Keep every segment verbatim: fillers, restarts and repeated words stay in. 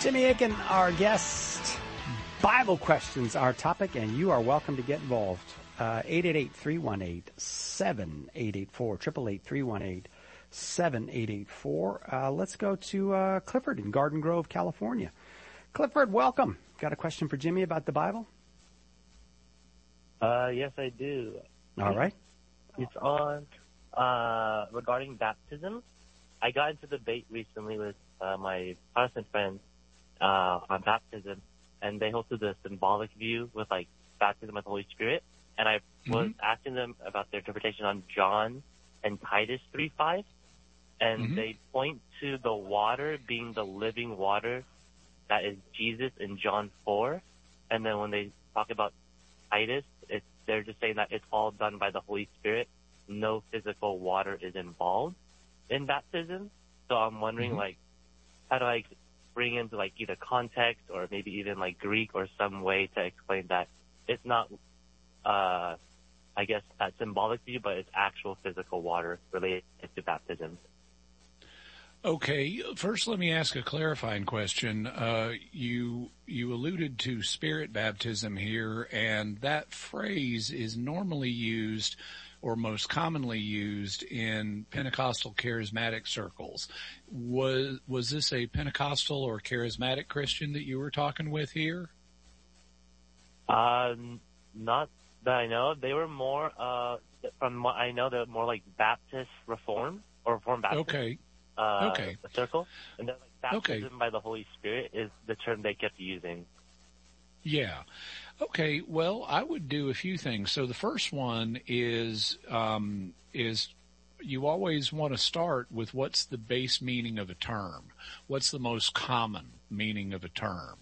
Jimmy Aiken, our guest. Bible questions, our topic, and you are welcome to get involved. Uh, eight eight eight, three one eight, seven eight eight four, eight eight eight, three one eight, seven eight eight four. Uh, let's go to uh, Clifford in Garden Grove, California. Clifford, welcome. Got a question for Jimmy about the Bible? Uh, yes, I do. All right. It's on uh, regarding baptism. I got into debate recently with uh, my Protestant friends uh, on baptism, and they hosted a symbolic view with like baptism with the Holy Spirit. And I was mm-hmm. asking them about their interpretation on John and Titus three five, and mm-hmm. they point to the water being the living water that is Jesus in John four. And then when they talk about Titus, it's, they're just saying that it's all done by the Holy Spirit. No physical water is involved in baptism. So I'm wondering, mm-hmm. like, how do I bring into, like, either context or maybe even, like, Greek or some way to explain that it's not, uh, I guess, that symbolic view, but it's actual physical water related to baptism. Okay, first let me ask a clarifying question. Uh, you you alluded to spirit baptism here, and that phrase is normally used or most commonly used in Pentecostal charismatic circles. Was was this a Pentecostal or charismatic Christian that you were talking with here? Um, not that I know. They were more, uh, from what I know, they're more like Baptist Reform or Reformed Baptist. Okay. Uh, okay. circle. And then like baptism okay. by the Holy Spirit is the term they kept using. Yeah. Okay. Well, I would do a few things. So the first one is, um, is you always want to start with what's the base meaning of a term. What's the most common meaning of a term?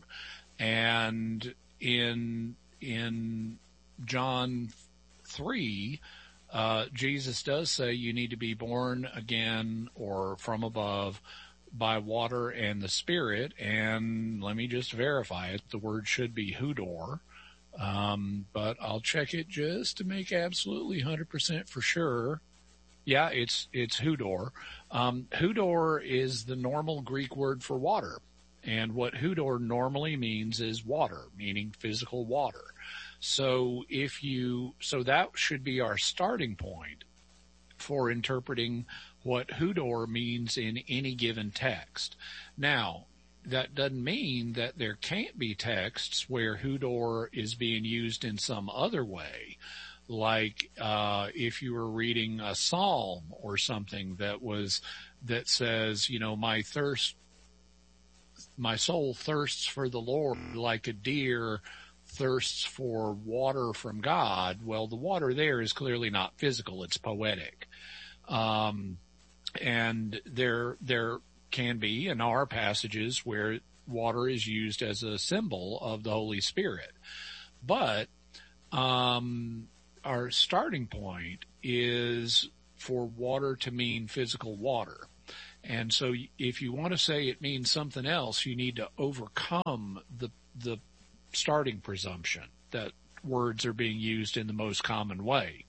And in, in John three, Uh, Jesus does say you need to be born again or from above by water and the Spirit. And let me just verify it. The word should be hudor. Um, but I'll check it just to make absolutely one hundred percent for sure. Yeah, it's, it's hudor. Um, hudor is the normal Greek word for water. And what hudor normally means is water, meaning physical water. So if you, so that should be our starting point for interpreting what hudor means in any given text. Now, that doesn't mean that there can't be texts where hudor is being used in some other way. Like, uh, if you were reading a psalm or something that was, that says, you know, my thirst, my soul thirsts for the Lord like a deer thirsts for water from God. Well, the water there is clearly not physical. It's poetic. Um, and there, there can be and are passages where water is used as a symbol of the Holy Spirit. But, um, our starting point is for water to mean physical water. And so if you want to say it means something else, you need to overcome the, the starting presumption that words are being used in the most common way.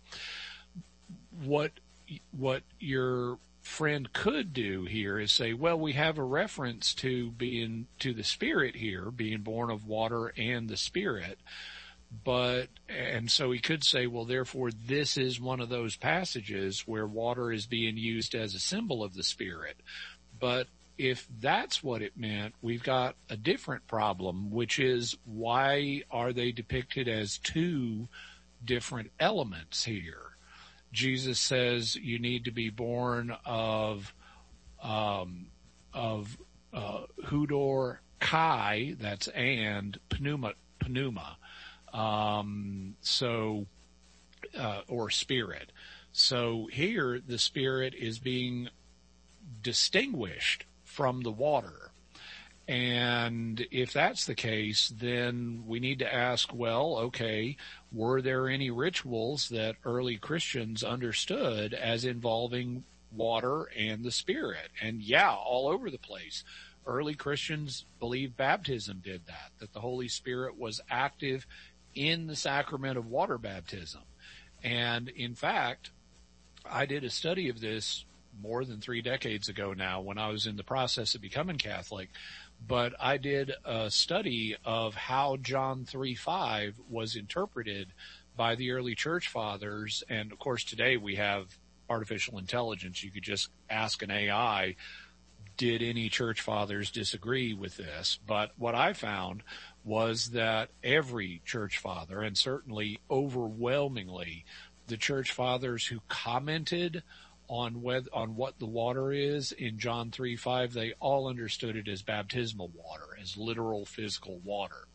What, what your friend could do here is say, well, we have a reference to being, to the Spirit here, being born of water and the Spirit. But, and so he could say, well, therefore this is one of those passages where water is being used as a symbol of the Spirit. But if that's what it meant, we've got a different problem, which is why are they depicted as two different elements here? Jesus says you need to be born of, um, of, uh, hudor kai, that's and, pneuma, pneuma. Um, so, uh, or Spirit. So here the Spirit is being distinguished from the water. And if that's the case, then we need to ask, well, okay, were there any rituals that early Christians understood as involving water and the Spirit? And yeah, all over the place. Early Christians believed baptism did that, that the Holy Spirit was active in the sacrament of water baptism. And in fact, I did a study of this more than three decades ago now when I was in the process of becoming Catholic. But I did a study of how John three five was interpreted by the early church fathers. And of course, today we have artificial intelligence. You could just ask an A I, did any church fathers disagree with this? But what I found was that every church father, and certainly overwhelmingly the church fathers who commented on whether, on what the water is in John three five, they all understood it as baptismal water, as literal physical water.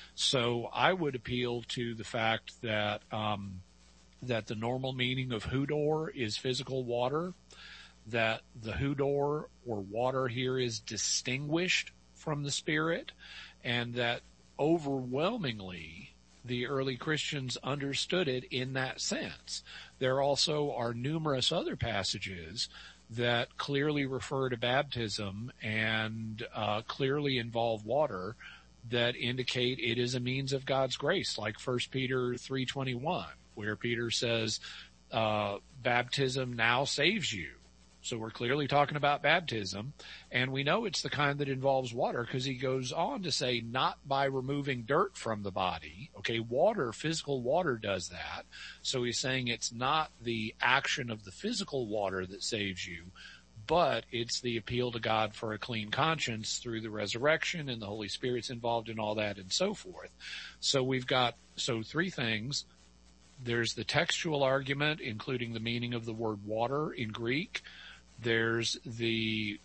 So I would appeal to the fact that um, that the normal meaning of hudor is physical water, that the hudor or water here is distinguished from the Spirit, and that overwhelmingly the early Christians understood it in that sense. There also are numerous other passages that clearly refer to baptism and uh, clearly involve water that indicate it is a means of God's grace, like First Peter three twenty-one, where Peter says, uh, baptism now saves you. So we're clearly talking about baptism, and we know it's the kind that involves water because he goes on to say not by removing dirt from the body. Okay, water, physical water does that. So he's saying it's not the action of the physical water that saves you, but it's the appeal to God for a clean conscience through the resurrection, and the Holy Spirit's involved in all that and so forth. So we've got, so three things. There's the textual argument, including the meaning of the word water in Greek. There's the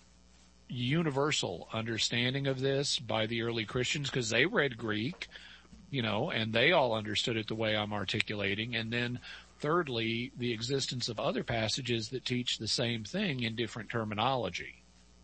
universal understanding of this by the early Christians because they read Greek, you know, and they all understood it the way I'm articulating. And then thirdly, the existence of other passages that teach the same thing in different terminology.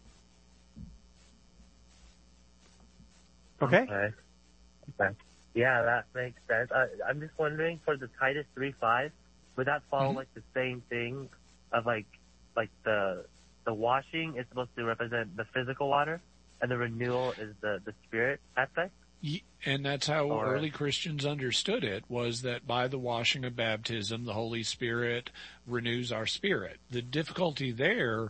Okay. Okay. Okay. Yeah, that makes sense. I, I'm just wondering for the Titus three five, would that follow Mm-hmm. like the same thing of like like the the washing is supposed to represent the physical water, and the renewal is the the spirit aspect? And that's how Or, early Christians understood it, was that by the washing of baptism, the Holy Spirit renews our spirit. The difficulty there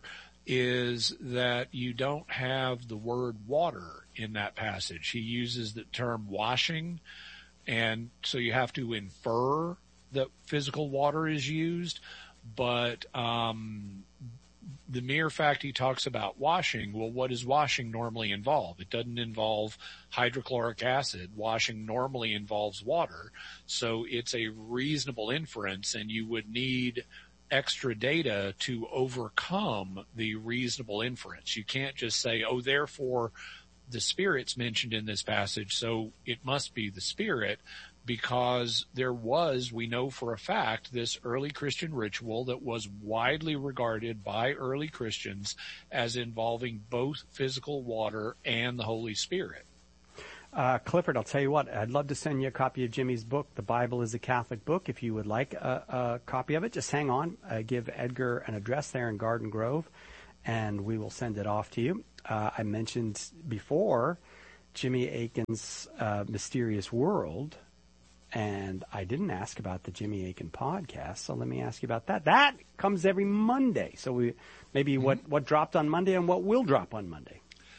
is that you don't have the word water in that passage. He uses the term washing, and so you have to infer that physical water is used, but um the mere fact he talks about washing, well, what does washing normally involve? It doesn't involve hydrochloric acid. Washing normally involves water. So it's a reasonable inference, and you would need extra data to overcome the reasonable inference. You can't just say, oh, therefore the Spirit's mentioned in this passage, so it must be the Spirit, because there was, we know for a fact, this early Christian ritual that was widely regarded by early Christians as involving both physical water and the Holy Spirit. Uh, Clifford, I'll tell you what, I'd love to send you a copy of Jimmy's book, The Bible is a Catholic Book. If you would like a, a copy of it, just hang on. Uh, give Edgar an address there in Garden Grove, and we will send it off to you. Uh, I mentioned before Jimmy Akin's uh, Mysterious World, and I didn't ask about the Jimmy Akin podcast, so let me ask you about that. That comes every Monday. So we maybe mm-hmm. what, what dropped on Monday and what will drop on Monday.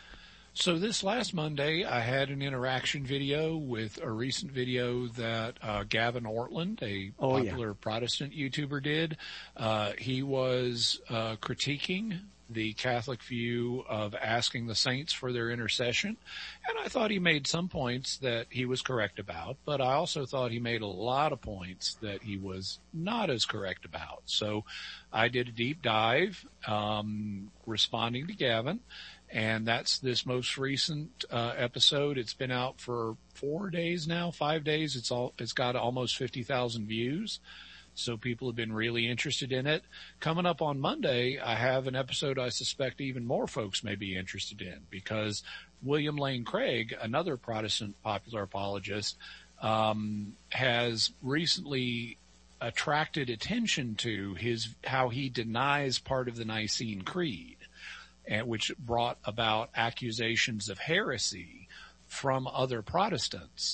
So this last Monday, I had an interaction video with a recent video that uh, Gavin Ortland, a oh, popular yeah. Protestant YouTuber, did. Uh, he was uh, critiquing the Catholic view of asking the saints for their intercession. And I thought he made some points that he was correct about, but I also thought he made a lot of points that he was not as correct about. So I did a deep dive, um, responding to Gavin, and that's this most recent uh, episode. It's been out for four days now, five days. It's all, it's got almost fifty thousand views. So people have been really interested in it. Coming up on Monday, I have an episode I suspect even more folks may be interested in, because William Lane Craig, another Protestant popular apologist, um, has recently attracted attention to his how he denies part of the Nicene Creed, and which brought about accusations of heresy from other Protestants.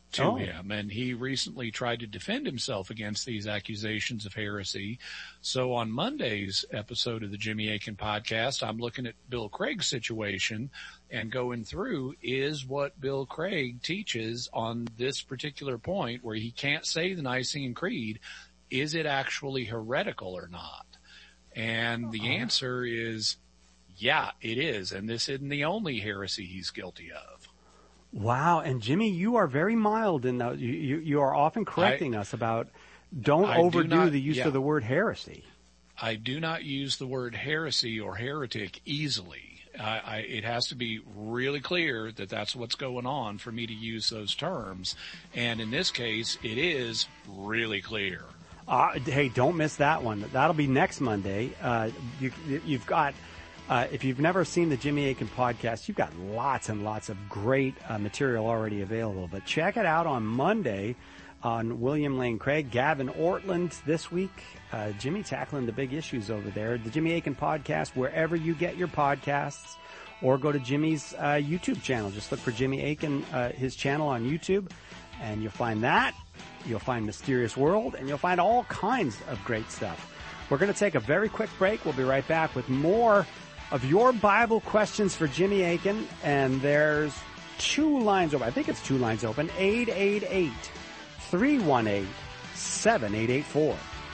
to Oh. him, and he recently tried to defend himself against these accusations of heresy. So on Monday's episode of the Jimmy Akin podcast, I'm looking at Bill Craig's situation and going through is what Bill Craig teaches on this particular point where he can't say the Nicene Creed. Is it actually heretical or not? And the answer is, yeah, it is. And this isn't the only heresy he's guilty of. Wow. And Jimmy, you are very mild in that. You, you, you are often correcting I, us about don't I overdo do not, the use yeah. of the word heresy. I do not use the word heresy or heretic easily. I, I, it has to be really clear that that's what's going on for me to use those terms. And in this case, it is really clear. Uh, hey, don't miss that one. That'll be next Monday. Uh, you, you've got... Uh, if you've never seen the Jimmy Akin podcast, you've got lots and lots of great uh, material already available. But check it out on Monday on William Lane Craig, Gavin Ortland this week. Uh, Jimmy tackling the big issues over there. The Jimmy Akin podcast, wherever you get your podcasts, or go to Jimmy's uh, YouTube channel. Just look for Jimmy Akin, uh, his channel on YouTube, and you'll find that. You'll find Mysterious World, and you'll find all kinds of great stuff. We're going to take a very quick break. We'll be right back with more of your Bible questions for Jimmy Akin, and there's two lines open. I think it's two lines open. eight eight eight, three one eight, seven eight eight four.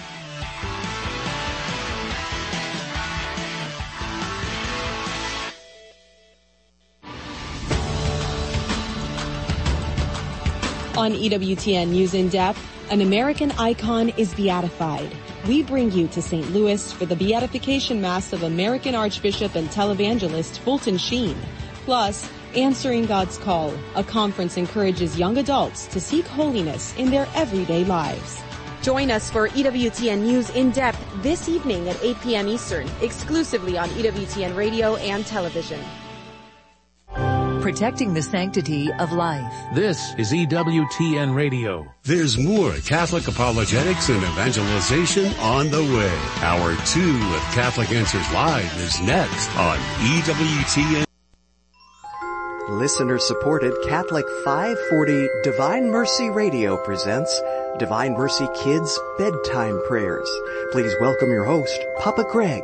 On E W T N News in Depth, an American icon is beatified. We bring you to Saint Louis for the beatification mass of American Archbishop and televangelist Fulton Sheen. Plus, Answering God's Call, a conference encourages young adults to seek holiness in their everyday lives. Join us for E W T N News in Depth this evening at eight p.m. Eastern, exclusively on E W T N Radio and television. Protecting the sanctity of life. This is E W T N Radio. There's more Catholic apologetics and evangelization on the way. Hour two of Catholic Answers Live is next on E W T N. Listener-supported Catholic five forty Divine Mercy Radio presents Divine Mercy Kids Bedtime Prayers. Please welcome your host, Papa Greg.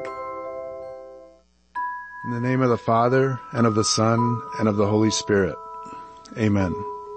In the name of the Father, and of the Son, and of the Holy Spirit. Amen.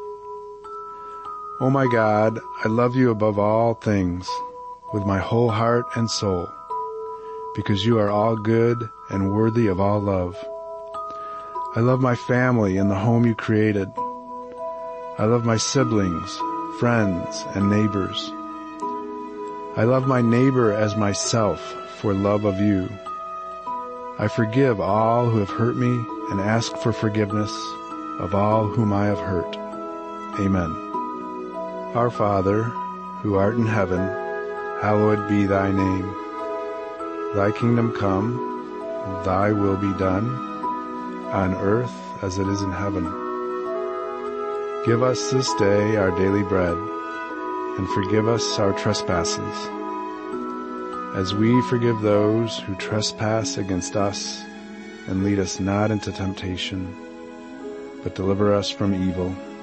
Oh my God, I love you above all things, with my whole heart and soul, because you are all good and worthy of all love. I love my family and the home you created. I love my siblings, friends, and neighbors. I love my neighbor as myself for love of you. I forgive all who have hurt me and ask for forgiveness of all whom I have hurt. Amen. Our Father, who art in heaven, hallowed be thy name. Thy kingdom come, thy will be done, on earth as it is in heaven. Give us this day our daily bread, and forgive us our trespasses, as we forgive those who trespass against us, and lead us not into temptation, but deliver us from evil.